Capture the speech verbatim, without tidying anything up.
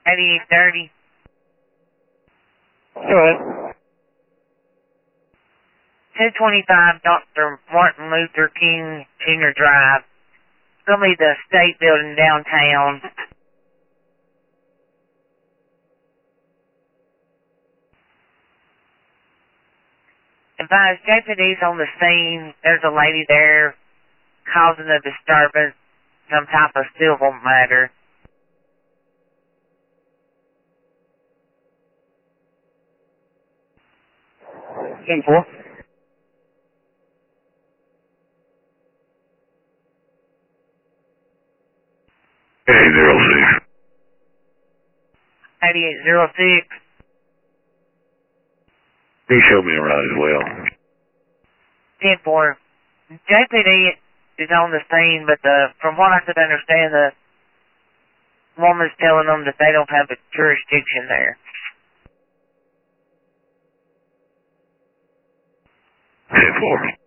eighty-eight thirty. Go ahead. two twenty-five Doctor Martin Luther King Junior Drive. It's going to be the State Building downtown. Advise J P D's on the scene. There's a lady there causing a disturbance, some type of civil matter. ten four. eight zero six. eighty-eight zero six. He showed me around as well. ten four. J P D is on the scene, but the, from what I could understand, the woman's telling them that they don't have a jurisdiction there. ten four.